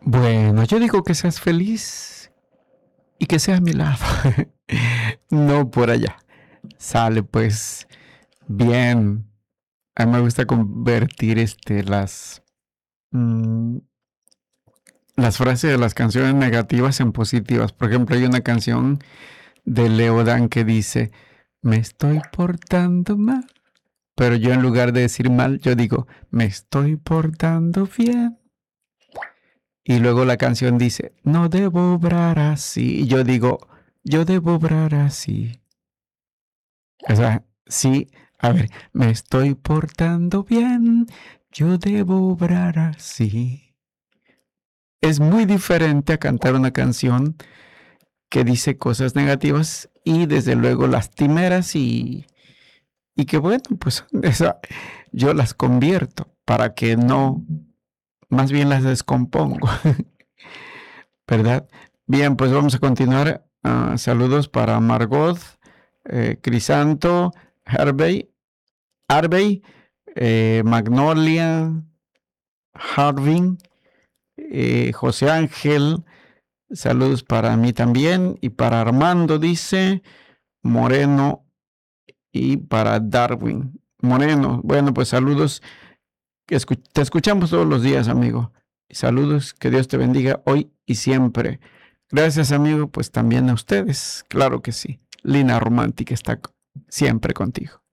Bueno, yo digo que seas feliz y que seas a mi lado, no por allá. Sale pues bien. A mí me gusta convertir mm, las frases de las canciones negativas en positivas. Por ejemplo, hay una canción de Leodan que dice, me estoy portando mal. Pero yo en lugar de decir mal, yo digo, me estoy portando bien. Y luego la canción dice, no debo obrar así. Y yo digo, yo debo obrar así. O sea, sí, a ver, me estoy portando bien, yo debo obrar así. Es muy diferente a cantar una canción que dice cosas negativas y desde luego lastimeras y que bueno, pues esa, yo las convierto para que no, más bien las descompongo, ¿verdad? Bien, pues vamos a continuar. Saludos para Margot, Crisanto, Harvey, Magnolia, Harvin, José Ángel, saludos para mí también, y para Armando dice, Moreno, y para Darwin. Moreno, bueno, pues saludos, te escuchamos todos los días, amigo. Saludos, que Dios te bendiga hoy y siempre. Gracias, amigo, pues también a ustedes, claro que sí. Lina Romántica está siempre contigo.